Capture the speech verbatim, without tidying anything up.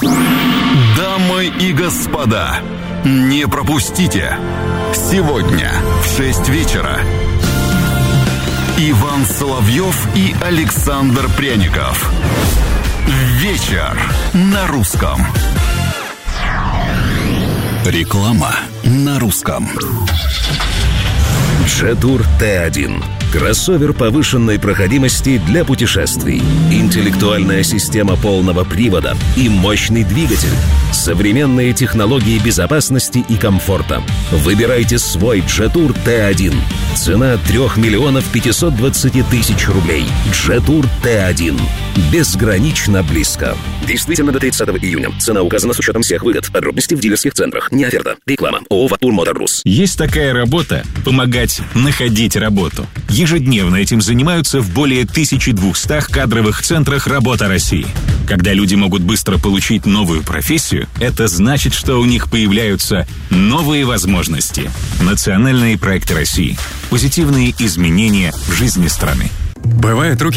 Дамы и господа, не пропустите! Сегодня в шесть вечера Иван Соловьев и Александр Пряников. Вечер на русском. Реклама на русском. Джетур Т один. Кроссовер повышенной проходимости для путешествий. Интеллектуальная система полного привода и мощный двигатель. Современные технологии безопасности и комфорта. Выбирайте свой Джетур Т один. Цена три миллиона пятьсот двадцать тысяч рублей. Джетур Т один. Безгранично близко. Действительно до тридцатого июня. Цена указана с учетом всех выгод. Подробности в дилерских центрах. Не оферта. Реклама. ООО «Ватур Моторрус». Есть такая работа – помогать находить работу. Ежедневно этим занимаются в более тысячи двухстах кадровых центрах «Работа России». Когда люди могут быстро получить новую профессию, это значит, что у них появляются новые возможности. Национальные проекты России. Позитивные изменения в жизни страны. Бывают руки